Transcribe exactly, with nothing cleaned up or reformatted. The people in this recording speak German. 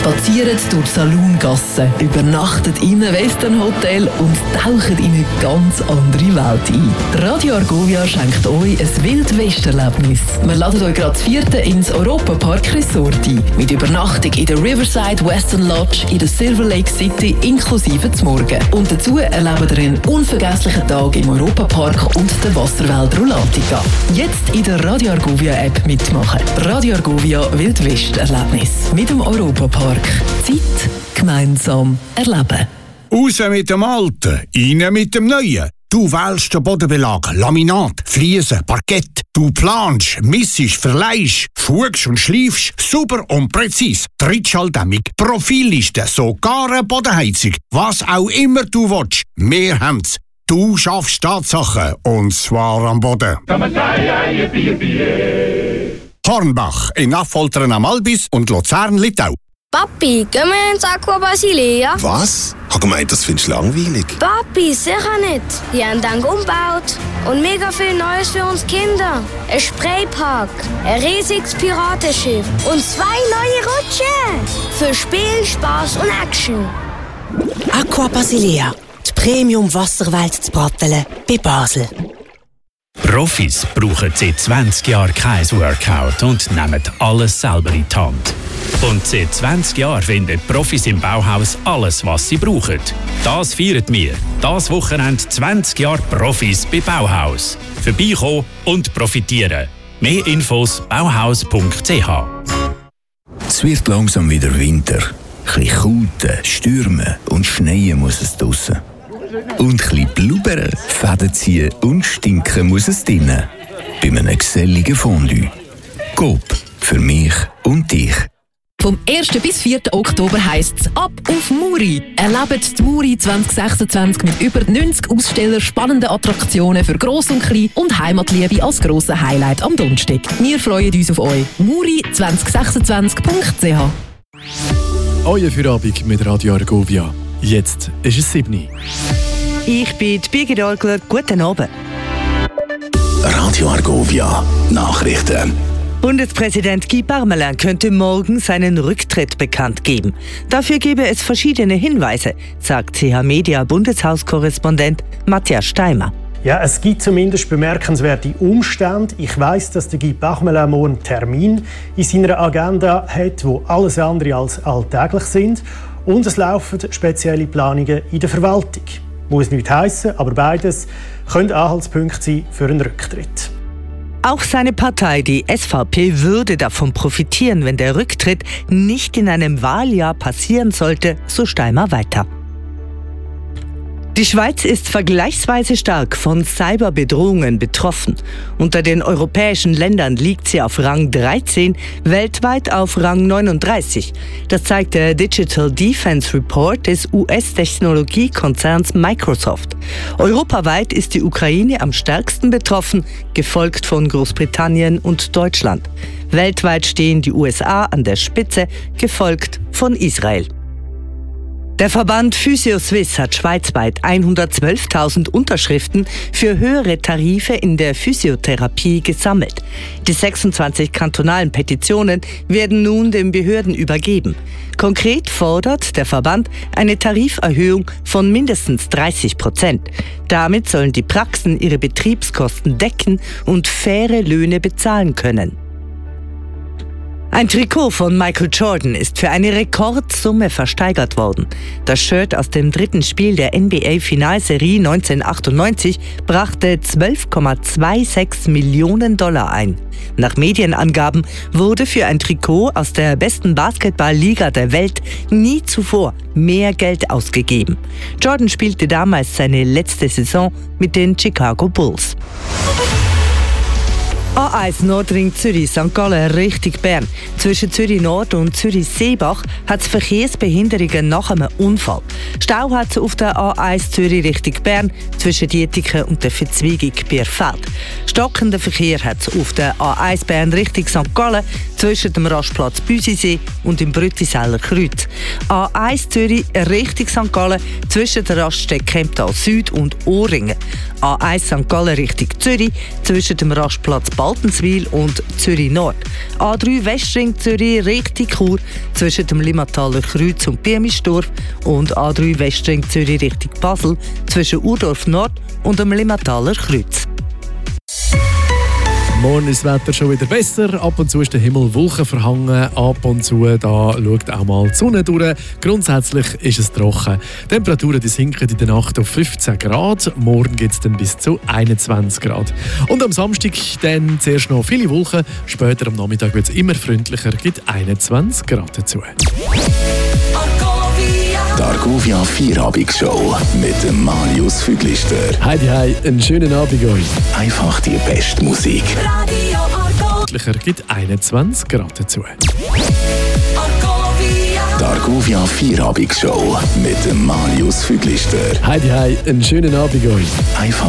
spaziert durch die Saloongassen, übernachtet in einem Westernhotel und taucht in eine ganz andere Welt ein. Radio Argovia schenkt euch ein Wildwest-Erlebnis. Wir laden euch gerade das vierte ins Europa-Park Resort ein. Mit Übernachtung in der Riverside Western Lodge in der Silver Lake City inklusive zum Morgen. Und dazu erlebt ihr einen unvergesslichen Tag im Europa-Park und der Wasserwelt Rulatica. Jetzt in der Radio Argovia App mitmachen. Radio Argovia Wildwest-Erlebnis. Mit dem Europa-Park. Zeit gemeinsam erleben. Raus mit dem Alten, rein mit dem Neuen. Du wählst den Bodenbelag, Laminat, Fliesen, Parkett. Du planst, missest, verleihst, fugst und schleifst, super und präzise. Trittschalldämmung, Profilliste, sogar eine Bodenheizung. Was auch immer du willst, wir haben's. Du schaffst Tatsachen, und zwar am Boden. Hornbach in Affoltern am Albis und Luzern-Litau. Papi, gehen wir ins Aqua Basilea? Was? Ich habe gemeint, das findest du langweilig. Papi, sicher nicht. Die haben dann umgebaut. Und mega viel Neues für uns Kinder. Ein Spraypark, ein riesiges Piratenschiff und zwei neue Rutschen. Für Spiel, Spaß und Action. Aqua Basilea, die Premium-Wasserwelt zu Brattelen bei Basel. Profis brauchen seit zwanzig Jahren kein Workout und nehmen alles selber in die Hand. Und seit zwanzig Jahren finden Profis im Bauhaus alles, was sie brauchen. Das feiern wir. Das Wochenende zwanzig Jahre Profis bei Bauhaus. Vorbeikommen und profitieren. Mehr Infos bauhaus punkt c h. Es wird langsam wieder Winter. Ein bisschen Kauten, Stürmen und Schneien muss es draussen. Und ein bisschen blubbern, Fäden ziehen und stinken muss es drinnen. Bei einem geselligen Fondue. Coop. Für mich und dich. Vom ersten bis vierten Oktober heisst es «Ab auf Muri». Erlebt die Muri zwanzig sechsundzwanzig mit über neunzig Ausstellern, spannenden Attraktionen für Gross und Klein und Heimatliebe als grosses Highlight am Donnerstag. Wir freuen uns auf euch. muri zwanzig sechsundzwanzig punkt c h. Euer Feierabend mit Radio Argovia. Jetzt ist es sieben. Ich bin die Birgit Orgler. Guten Abend. Radio Argovia Nachrichten. Bundespräsident Guy Parmelin könnte morgen seinen Rücktritt bekannt geben. Dafür gebe es verschiedene Hinweise, sagt C H Media Bundeshauskorrespondent Matthias Steimer. Ja, es gibt zumindest bemerkenswerte Umstände. Ich weiss, dass der Guy Parmelin morgen einen Termin in seiner Agenda hat, wo alles andere als alltäglich sind. Und es laufen spezielle Planungen in der Verwaltung. Muss nicht heissen, aber beides können Anhaltspunkte sein für einen Rücktritt. Auch seine Partei, die S V P, würde davon profitieren, wenn der Rücktritt nicht in einem Wahljahr passieren sollte, so Steimer weiter. Die Schweiz ist vergleichsweise stark von Cyberbedrohungen betroffen. Unter den europäischen Ländern liegt sie auf Rang dreizehn, weltweit auf Rang neununddreißig. Das zeigt der Digital Defense Report des U S-Technologiekonzerns Microsoft. Europaweit ist die Ukraine am stärksten betroffen, gefolgt von Großbritannien und Deutschland. Weltweit stehen die U S A an der Spitze, gefolgt von Israel. Der Verband Physio-Swiss hat schweizweit hundertzwölftausend Unterschriften für höhere Tarife in der Physiotherapie gesammelt. Die sechsundzwanzig kantonalen Petitionen werden nun den Behörden übergeben. Konkret fordert der Verband eine Tariferhöhung von mindestens dreißig Prozent. Damit sollen die Praxen ihre Betriebskosten decken und faire Löhne bezahlen können. Ein Trikot von Michael Jordan ist für eine Rekordsumme versteigert worden. Das Shirt aus dem dritten Spiel der N B A-Finalserie neunzehnhundertachtundneunzig brachte zwölf Komma sechsundzwanzig Millionen Dollar ein. Nach Medienangaben wurde für ein Trikot aus der besten Basketballliga der Welt nie zuvor mehr Geld ausgegeben. Jordan spielte damals seine letzte Saison mit den Chicago Bulls. A eins Nordring Zürich, Sankt Gallen Richtung Bern. Zwischen Zürich Nord und Zürich Seebach hat es Verkehrsbehinderungen nach einem Unfall. Stau hat es auf der A eins Zürich Richtung Bern zwischen Dietiken und der Verzweigung Bierfeld. Stockenden Verkehr hat es auf der A eins Bern Richtung Sankt Gallen zwischen dem Rastplatz Büsisee und dem Brüttiseller Kreuz. A eins Zürich Richtung Sankt Gallen zwischen der Raststätte Kemptal Süd und Ohrringen. A eins Sankt Gallen Richtung Zürich zwischen dem Rastplatz Bad Waltenswil und Zürich Nord. A drei Westring Zürich Richtung Chur zwischen dem Limmataler Kreuz und Biemischdorf und A drei Westring Zürich Richtung Basel zwischen Urdorf Nord und dem Limmataler Kreuz. Morgen ist das Wetter schon wieder besser. Ab und zu ist der Himmel wolkenverhangen. Ab und zu da schaut auch mal die Sonne durch. Grundsätzlich ist es trocken. Die Temperaturen die sinken in der Nacht auf fünfzehn Grad. Morgen geht es dann bis zu einundzwanzig Grad. Und am Samstag dann zuerst noch viele Wolken. Später am Nachmittag wird es immer freundlicher. Gibt einundzwanzig Grad dazu. Die Argovia Vierabendshow mit dem Marius Füglister. Heidi, hi, einen schönen Abend euch. Einfach die beste Musik. Radio Argovia gibt einundzwanzig Grad dazu. Die Argovia Vierabendshow mit dem Marius Füglister. Heidi, hi, einen schönen Abend euch. Einfach